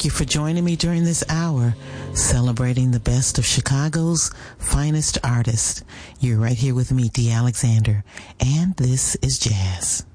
you for joining me during this hour, celebrating the best of Chicago's finest artists. You're right here with me, Dee Alexander, and this is Jazz.